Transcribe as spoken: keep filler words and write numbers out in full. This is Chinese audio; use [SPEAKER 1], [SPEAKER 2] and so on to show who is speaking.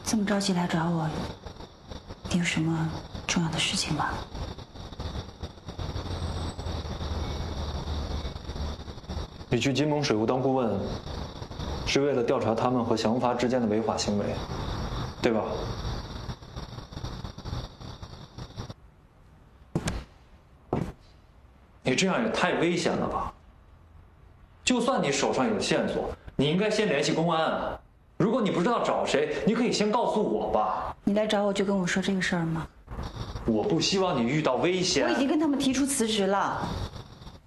[SPEAKER 1] 这么着急来找我，你有什么重要的事情吗？
[SPEAKER 2] 你去金盟水务当顾问，是为了调查他们和祥发之间的违法行为，对吧？你这样也太危险了吧！就算你手上有线索，你应该先联系公安啊。如果你不知道找谁，你可以先告诉我吧。
[SPEAKER 1] 你来找我就跟我说这个事儿吗？
[SPEAKER 2] 我不希望你遇到危险。
[SPEAKER 1] 我已经跟他们提出辞职了。